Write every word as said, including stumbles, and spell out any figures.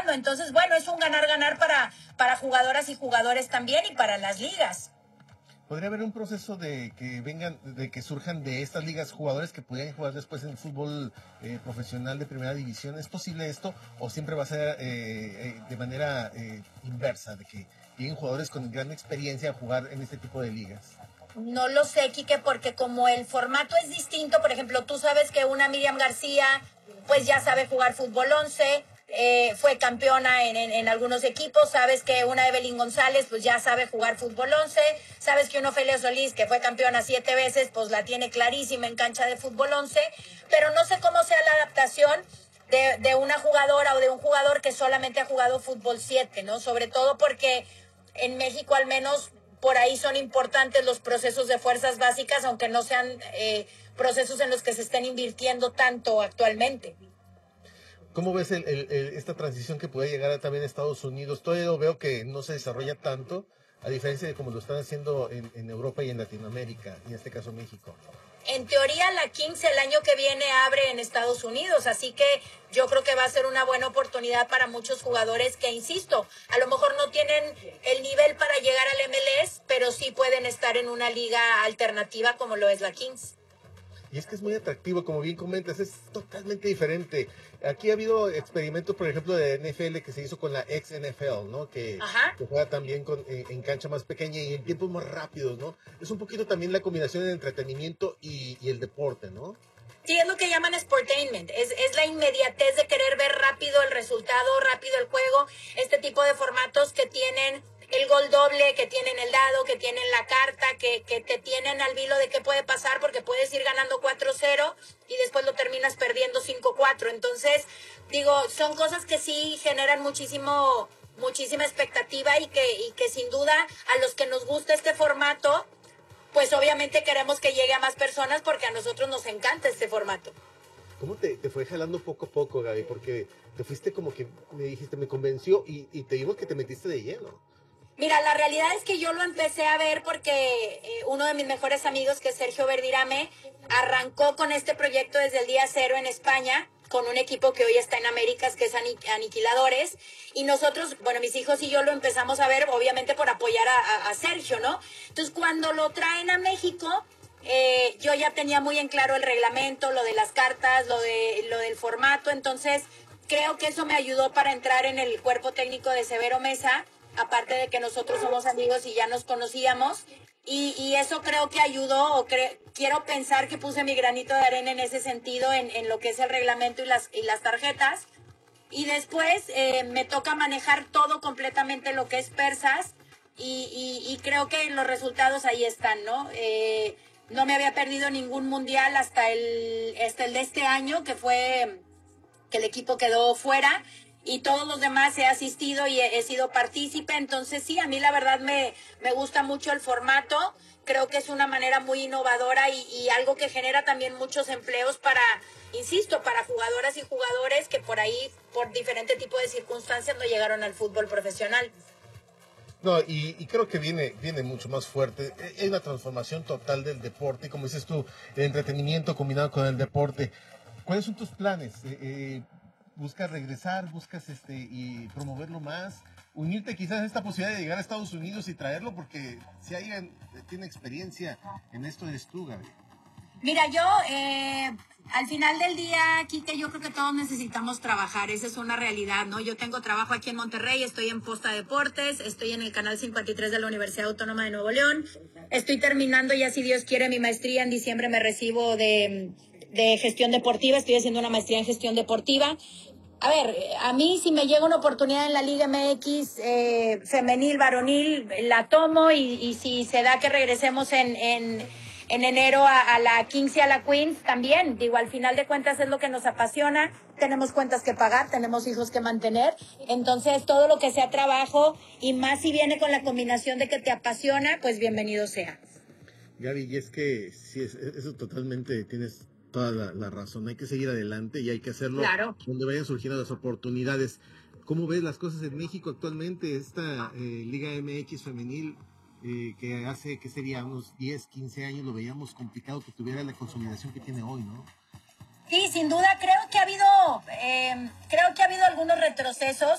mismo. Entonces, bueno, es un ganar-ganar para, para jugadoras y jugadores también y para las ligas. ¿Podría haber un proceso de que vengan, de que surjan de estas ligas jugadores que pudieran jugar después en el fútbol eh, profesional de primera división? ¿Es posible esto o siempre va a ser eh, eh, de manera eh, inversa, de que lleguen jugadores con gran experiencia a jugar en este tipo de ligas? No lo sé, Quique, porque como el formato es distinto, por ejemplo, tú sabes que una Miriam García, pues ya sabe jugar fútbol once, eh, fue campeona en, en, en algunos equipos, sabes que una Evelyn González, pues ya sabe jugar fútbol once, sabes que una Ofelia Solís, que fue campeona siete veces, pues la tiene clarísima en cancha de fútbol once, pero no sé cómo sea la adaptación de, de una jugadora o de un jugador que solamente ha jugado fútbol siete, ¿no? Sobre todo porque en México al menos por ahí son importantes los procesos de fuerzas básicas, aunque no sean eh, procesos en los que se estén invirtiendo tanto actualmente. ¿Cómo ves el, el, el, esta transición que puede llegar a también a Estados Unidos? Todavía veo que no se desarrolla tanto, a diferencia de como lo están haciendo en, en Europa y en Latinoamérica, y en este caso México. En teoría la Kings el año que viene abre en Estados Unidos, así que yo creo que va a ser una buena oportunidad para muchos jugadores que, insisto, a lo mejor no tienen el nivel para llegar al M L S, pero sí pueden estar en una liga alternativa como lo es la Kings. Y es que es muy atractivo, como bien comentas, es totalmente diferente. Aquí ha habido experimentos, por ejemplo, de N F L que se hizo con la ex N F L, ¿no? Que, que juega también con, en, en cancha más pequeña y en tiempos más rápidos, ¿no? Es un poquito también la combinación de entretenimiento y, y el deporte, ¿no? Sí, es lo que llaman sportainment, es, es la inmediatez de querer ver rápido el resultado, rápido el juego, este tipo de formatos que tienen el gol doble, que tienen el dado, que tienen la carta, que, que te tienen al vilo de qué puede pasar, porque puedes ir ganando cuatro cero y después lo terminas perdiendo cinco cuatro. Entonces, digo, son cosas que sí generan muchísimo, muchísima expectativa y que, y que sin duda a los que nos gusta este formato, pues obviamente queremos que llegue a más personas porque a nosotros nos encanta este formato. ¿Cómo te, te fue jalando poco a poco, Gaby? Porque te fuiste como que me dijiste, me convenció y, y te digo que te metiste de lleno. Mira, la realidad es que yo lo empecé a ver porque eh, uno de mis mejores amigos, que es Sergio Verdirame, arrancó con este proyecto desde el día cero en España, con un equipo que hoy está en Américas, que es Aniquiladores, y nosotros, bueno, mis hijos y yo lo empezamos a ver, obviamente por apoyar a, a, a Sergio, ¿no? Entonces, cuando lo traen a México, eh, yo ya tenía muy en claro el reglamento, lo de las cartas, lo de lo del formato, entonces creo que eso me ayudó para entrar en el cuerpo técnico de Severo Mesa, aparte de que nosotros somos amigos y ya nos conocíamos, y, y eso creo que ayudó, o cre- quiero pensar que puse mi granito de arena en ese sentido, en, en lo que es el reglamento y las, y las tarjetas, y después eh, me toca manejar todo completamente lo que es persas, y, y, y creo que los resultados ahí están, ¿no? Eh, no me había perdido ningún mundial hasta el, hasta el de este año, que fue que el equipo quedó fuera, y todos los demás he asistido y he, he sido partícipe. Entonces sí, a mí la verdad me, me gusta mucho el formato, creo que es una manera muy innovadora y, y algo que genera también muchos empleos para, insisto, para jugadoras y jugadores que por ahí, por diferente tipo de circunstancias, no llegaron al fútbol profesional. No, y, y creo que viene, viene mucho más fuerte. Es una transformación total del deporte, como dices tú, el entretenimiento combinado con el deporte. ¿Cuáles son tus planes? Eh, eh, ¿Buscas regresar? ¿Buscas este y promoverlo más? ¿Unirte quizás a esta posibilidad de llegar a Estados Unidos y traerlo? Porque si alguien tiene experiencia en esto eres tú, Gaby. Mira, yo eh, al final del día, Quique, yo creo que todos necesitamos trabajar, esa es una realidad, ¿no? Yo tengo trabajo aquí en Monterrey, estoy en Posta Deportes, estoy en el Canal cincuenta y tres de la Universidad Autónoma de Nuevo León, estoy terminando ya, si Dios quiere, mi maestría, en diciembre me recibo de, de gestión deportiva, estoy haciendo una maestría en gestión deportiva. A ver, a mí si me llega una oportunidad en la Liga M X eh, femenil, varonil, la tomo, y, y si se da que regresemos en, en, en enero a, a la Kings y a la Queens también. Digo, al final de cuentas es lo que nos apasiona, tenemos cuentas que pagar, tenemos hijos que mantener, entonces todo lo que sea trabajo, y más si viene con la combinación de que te apasiona, pues bienvenido sea. Gaby, y es que sí, es, eso totalmente tienes toda la, la razón. Hay que seguir adelante y hay que hacerlo Claro. Donde vayan surgiendo las oportunidades. ¿Cómo ves las cosas en México actualmente? Esta eh, Liga M X femenil, eh, que hace, que sería unos diez, quince años, lo veíamos complicado que tuviera la consolidación que tiene hoy, ¿no? Sí, sin duda, creo que ha habido, eh, creo que ha habido algunos retrocesos.